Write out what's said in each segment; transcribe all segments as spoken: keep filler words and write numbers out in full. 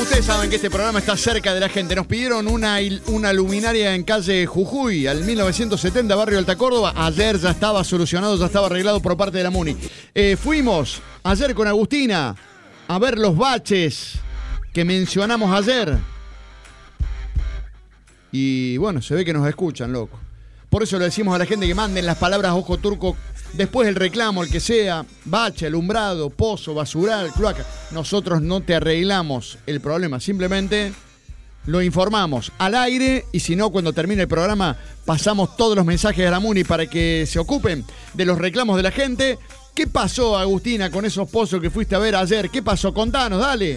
Ustedes saben que este programa está cerca de la gente. Nos pidieron una, una luminaria en calle Jujuy, al mil novecientos setenta, barrio Alta Córdoba. Ayer ya estaba solucionado, ya estaba arreglado por parte de la MUNI. Eh, fuimos ayer con Agustina a ver los baches que mencionamos ayer. Y bueno, se ve que nos escuchan, loco. Por eso le decimos a la gente que manden las palabras ojo turco después del reclamo, el que sea, bache, alumbrado, pozo, basural, cloaca. Nosotros no te arreglamos el problema, simplemente lo informamos al aire y si no, cuando termine el programa, pasamos todos los mensajes a la MUNI para que se ocupen de los reclamos de la gente. ¿Qué pasó, Agustina, con esos pozos que fuiste a ver ayer? ¿Qué pasó? Contanos, dale.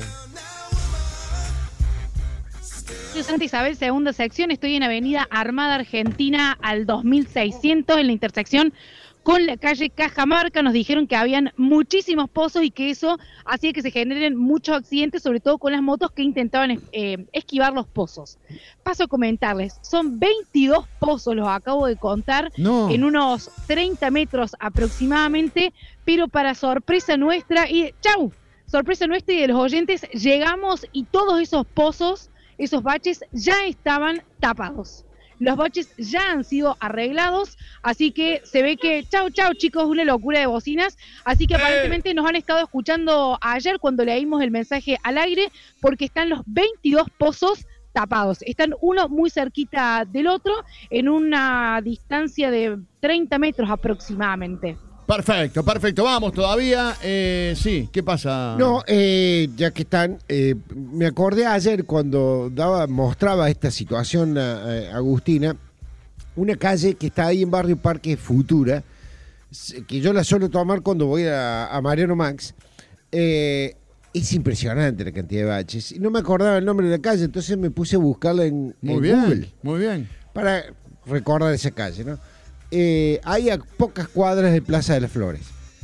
Yo Santa Isabel, segunda sección, estoy en Avenida Armada Argentina al dos mil seiscientos, en la intersección con la calle Cajamarca. Nos dijeron que habían muchísimos pozos y que eso hacía que se generen muchos accidentes, sobre todo con las motos que intentaban eh, esquivar los pozos. Paso a comentarles, son veintidós pozos, los acabo de contar, no. en unos treinta metros aproximadamente, pero para sorpresa nuestra y ¡chau! Sorpresa nuestra y de los oyentes, llegamos y todos esos pozos, esos baches ya estaban tapados. Los baches ya han sido arreglados, así que se ve que, chau, chau, chicos, una locura de bocinas. Así que ¡Eh! Aparentemente nos han estado escuchando ayer cuando leímos el mensaje al aire, porque están los veintidós pozos tapados. Están uno muy cerquita del otro, en una distancia de treinta metros aproximadamente. Perfecto, perfecto. Vamos todavía. Eh, sí, ¿qué pasa? No, eh, ya que están, eh, me acordé ayer cuando daba, mostraba esta situación a, a Agustina, una calle que está ahí en Barrio Parque Futura, que yo la suelo tomar cuando voy a, a Mariano Max. Eh, es impresionante la cantidad de baches. Y no me acordaba el nombre de la calle, entonces me puse a buscarla en, muy en bien, Google. Muy bien. Para recordar esa calle, ¿no? Eh, hay a pocas cuadras de Plaza de las Flores.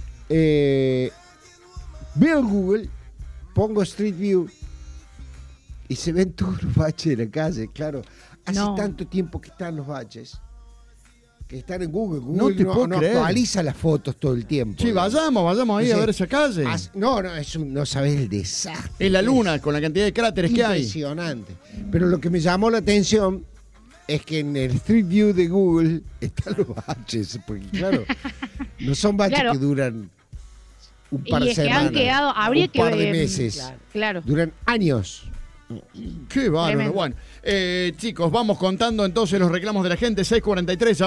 Eh, veo Google, pongo Street View y se ven todos los baches de la calle, claro. Hace no. tanto tiempo que están los baches, que están en Google. Google no te no, puedo no creer. Actualiza las fotos todo el tiempo. Sí, vayamos, vayamos ahí Entonces, a ver esa calle. As, no, no, es un, no sabes el desastre. Es la luna, con la cantidad de cráteres que hay. Impresionante. Pero lo que me llamó la atención es que en el Street View de Google están los baches, porque claro, no son baches claro. que duran un par y de es semanas, que han quedado, habría un que par de ver, meses, claro, claro. duran años. Qué bárbaro. Bueno, eh, chicos, vamos contando entonces los reclamos de la gente. seis cuarenta y tres